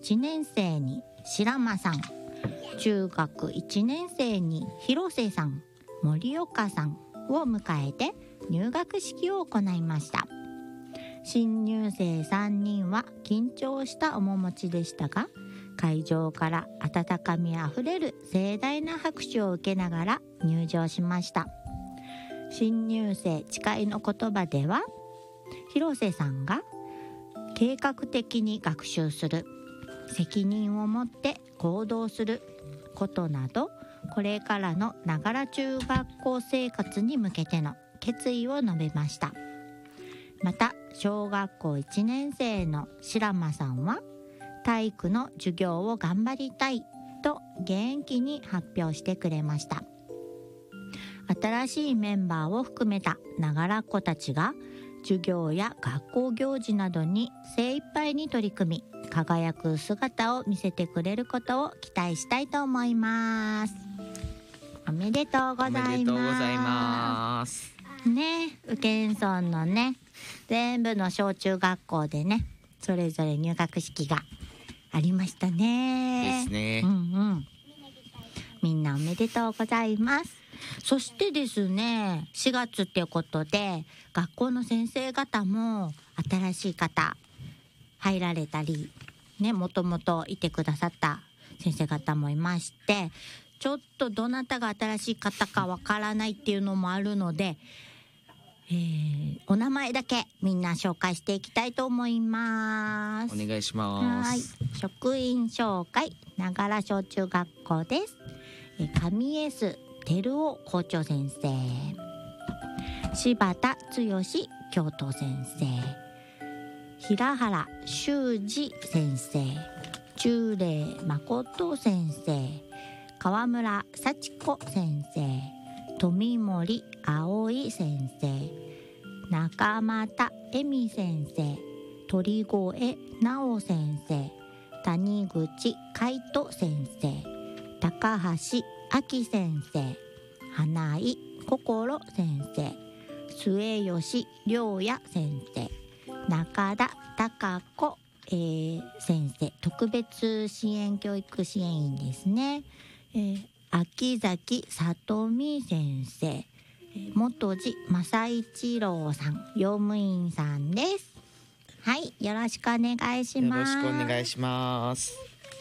1年生に白間さん、中学1年生に広瀬さん、森岡さんを迎えて入学式を行いました。新入生3人は緊張した面持ちでしたが、会場から温かみあふれる盛大な拍手を受けながら入場しました。新入生誓いの言葉では、広瀬さんが計画的に学習する、責任を持って行動することなど、これからのながら中学校生活に向けての決意を述べました。また小学校1年生の白間さんは、体育の授業を頑張りたいと元気に発表してくれました。新しいメンバーを含めたながらっ子たちが授業や学校行事などに精一杯に取り組み、輝く姿を見せてくれることを期待したいと思います。おめでとうございます。 おめでとうございますね、宇検村のね、全部の小中学校でね、それぞれ入学式がありましたね。 ですね。 みんなおめでとうございます。そしてですね、4月っていうことで学校の先生方も新しい方入られたりね、もともといてくださった先生方もいまして、ちょっとどなたが新しい方かわからないっていうのもあるので、お名前だけみんな紹介していきたいと思います。 お願いします。 はい、職員紹介、ながら小中学校です。上江洲照夫校長先生、柴田剛教頭先生、平原修二先生、中礼誠先生、川村幸子先生、富森葵先生、中俣恵美先生、鳥越直先生、谷口海人先生、高橋明先生、花井心先生、末吉良也先生、中田貴子、先生、特別支援教育支援員ですね。秋崎里美先生、元地正一郎さん、用務員さんです。はい、よろしくお願いします。 よろしくお願いします。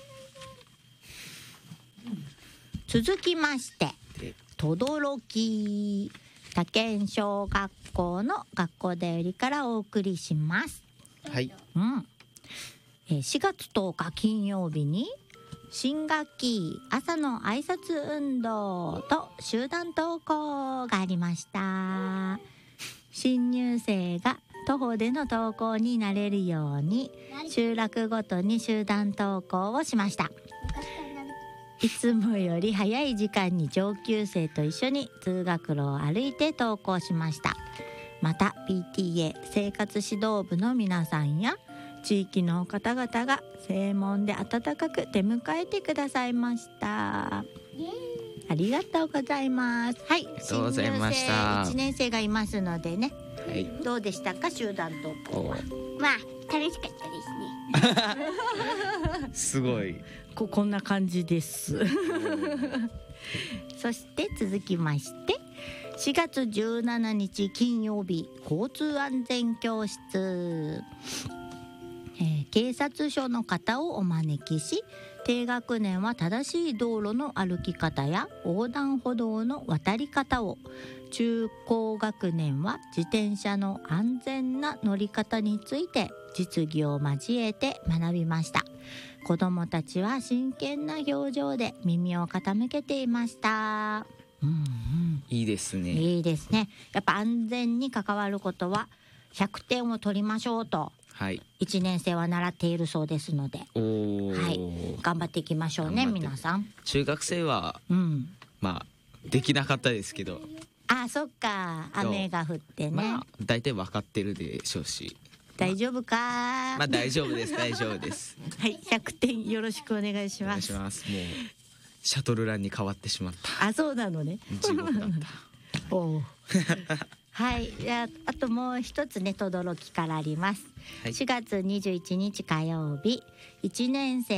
続きまして、等々力他県小学校の学校だよりからお送りします。 はい。 4月10日金曜日に新学期朝の挨拶運動と集団登校がありました。新入生が徒歩での登校になれるように集落ごとに集団登校をしました。いつもより早い時間に上級生と一緒に通学路を歩いて登校しました。また PTA 生活指導部の皆さんや地域の方々が正門で温かく出迎えてくださいました。ありがとうございます。はい、新入生1年生がいますのでね、 はい、 どうでしたか、集団登校は。 まあ楽しかったですね。 すごい。 こんな感じです。そして続きまして4月17日金曜日、交通安全教室、警察署の方をお招きし、低学年は正しい道路の歩き方や横断歩道の渡り方を、中高学年は自転車の安全な乗り方について実技を交えて学びました。子どもたちは真剣な表情で耳を傾けていました。 いいですね。 いいですね。やっぱ安全に関わることは100点を取りましょうと、はい、1年生は習っているそうですので、はい、頑張っていきましょうね、皆さん。 中学生は、まあできなかったですけど、 そっか、雨が降ってね、 まあ大体分かってるでしょうし、 大丈夫か。 まあ大丈夫です、大丈夫です。 はい、100点よろしくお願いします。 お願いします。もうシャトルランに変わってしまった。 そうなのね。 地獄だった。 おはい、あともう一つね、等々力からあります。4月21日火曜日、1年生